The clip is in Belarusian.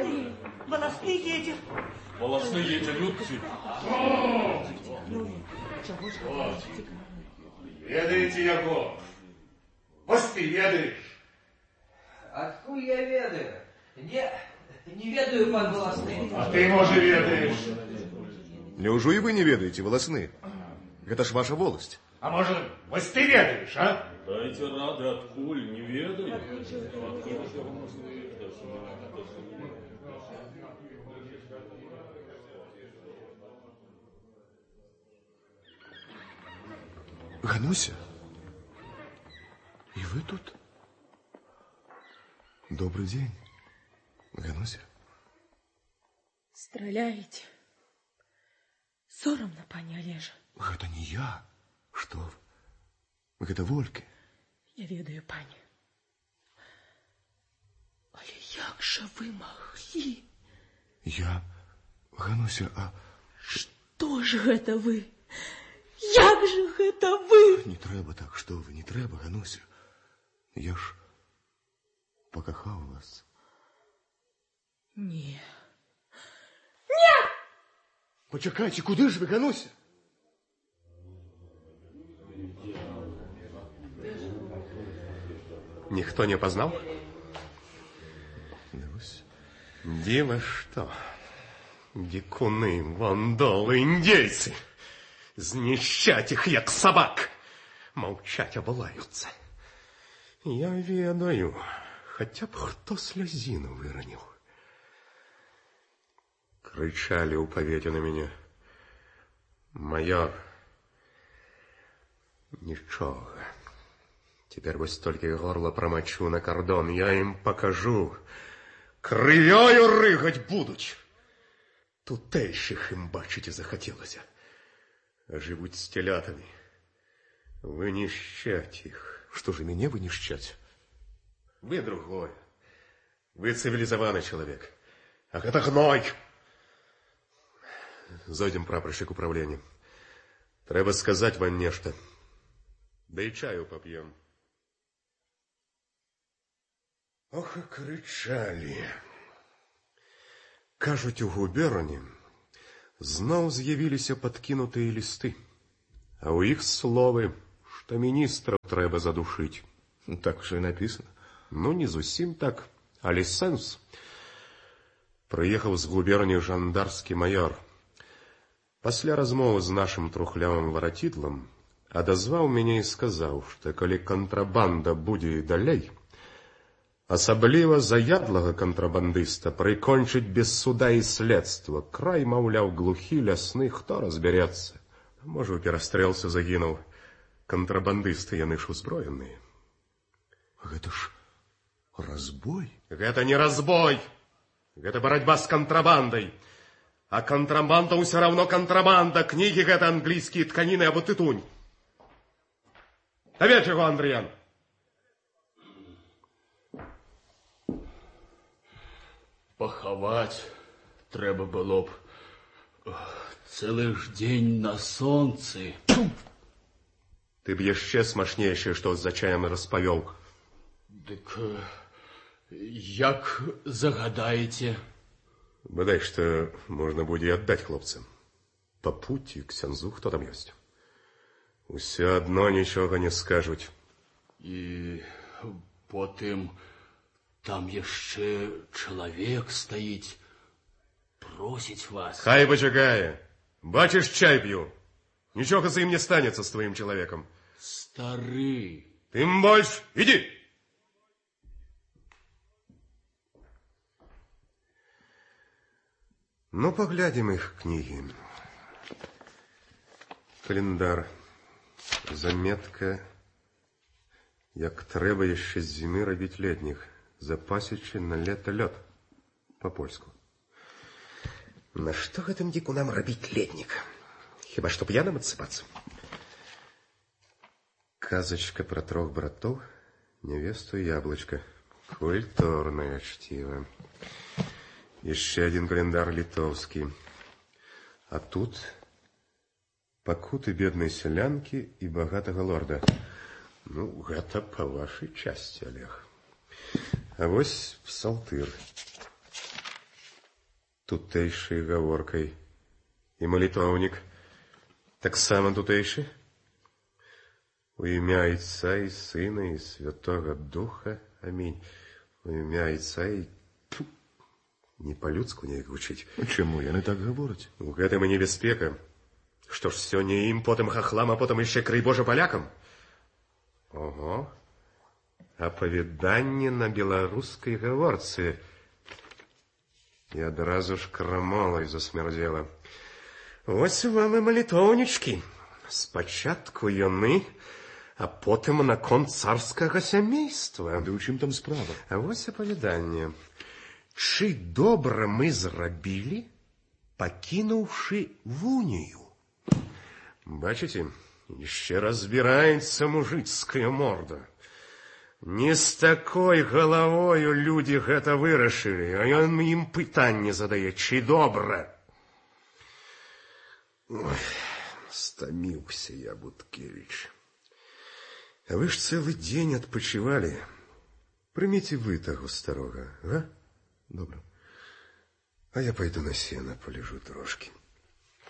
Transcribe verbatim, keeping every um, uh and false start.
Скорее. Волосные дети. Волосные дети, людцы. Ведаете яго? Вось ты ведаешь. Откуль я ведаю? Не, не ведаю, пан волосны. А ты, может, ведаешь. Неужели и вы не ведаете, волосны? Это ж ваша волость. А может, вось ты ведаешь, а? Дайте рады, откуль, не ведаю. Гануся, и вы тут? Добрый день, Гануся. Стреляете. Соромно, пані Олежа. Это не я. Что вы? Это Вольки. Я ведаю, пані. Але як же вы могли? Я, Гануся, а... Что же это вы? Як же это вы? Не треба так, что вы, не треба, Гануся. Я ж покохал вас. Не. Нет! Почекайте, куды ж вы, Гануся? Никто не познал? Диво что? Дикуны, вандалы, индейцы. Знищать их, як собак. Молчать обылаются. Я ведаю, хотя б хто слезину выронил. Кричали у повете на меня. Майор, ничего. Теперь вось только горло промочу на кордон. Я им покажу. Кровёю рыгать будуть. Тутейших им бачить захотелось. А живут с телятами. Вынищать их. Что же, меня вынищать? Вы другое. Вы цивилизованный человек. А это гной. Зайдем, прапорщик управления. Треба сказать вам нечто. Да и чаю попьем. Ох, и кричали. Кажуть, у губерні знов з'явилися подкинутые листы. А у их словы, что министра треба задушить. Так уж и написано. Ну, не зусім так, але сенс. Приехал з губернии жандарский майор. Пасля размовы з нашим трухлявым варатидлом адазваў мяне і сказаў, што калі контрабанда будзе і далей, асабліва заядлага контрабандыста прыкончыць без суда і следства. Край, маўляў, глухі, лясны, хто разбярэцца. Можа, у перастрэлцы загінуў. Контрабандысты, яны ж узброеныя. Гэта ж разбой? Гэта не разбой. Гэта барацьба з контрабандай. А контрабанда ўсё равно контрабанда. Кнігі гэта англійскія тканіны або тытунь. Давай чего, Андріян? Пахаваць трэба было б цэлы ж дзень на сонцы. Ты б яшчэ смачнейшае, што з-за чаем распавёл. Дык як загадаеце? Бадай, што можна будзе і аддаць хлопцам. Па пуці к ксяндзу, хто там ёсць. Усё адно нічога не скажуць. І потым там яшчэ чалавек стаіць, просіць вас. Хай пачакае. Бачыш, чай п'ю. Нічога за ім не станецца з тваім чалавекам. Стары. Тым больш, ідзі. Ну, поглядим их книги. Календар. Заметка. Як трэба яшчэ з зімы рабіць летніх. Запасічы на лета лёд. По-польску. На што гэтым дикунам рабіць летнік? Хіба што п'яным адсыпацца? Казачка про трох братоў, невесту и яблочко. Культурное чтиво. Еще один календар литовский. А тут пакуты бедной селянки и богатого лорда. Ну, это по вашей части, Олег. А вось псалтыр. тутэйшай гаворкай. І малітоўнік таксама тутэйшы? У імя Отца і Сына і Святого Духа. Амінь. У імя Отца і... Фу, не по-людску неяк гучыць. Чаму яны так гавораць? У гэтым і небяспека. Што ж, сёння ім, потым хахлам, а потым яшчэ, крый Божа, палякам? Ого. Апавяданне на беларускай гаворцы. І адразу ж крамолай засмярдзела. Вось вам і малітоўнічкі. Спачатку яны, а потым наконт царскага сямейства. Ды ў чым там справа? А вось апавяданне. Чы добра мы зрабілі, пакінуўшы вунію. Бачыце, яшчэ разбіраецца мужыцкая морда. Не з такой галавою людзі гэта вырашылі, а ён ім пытанне задае, чы добра. Ой, стаміўся я, Буткевіч. А вы ж цэлы дзень адпачывалі. Прыміце вы таго старога, га? Добра. А я пайду на сена, полежу трошки.